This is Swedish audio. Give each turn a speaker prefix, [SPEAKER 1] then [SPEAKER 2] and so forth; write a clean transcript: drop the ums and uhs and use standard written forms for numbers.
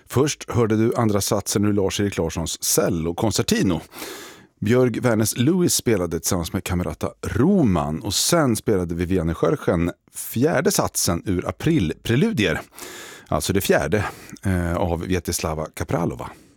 [SPEAKER 1] Först hörde du andra satsen ur Lars-Erik Larssons Cello Concertino. Björg Wernes Lewis spelade tillsammans med Camerata Roman och sen spelade Viviane Schörchen fjärde satsen ur Aprilpreludier. Alltså det fjärde av Vjetislava Kapralova.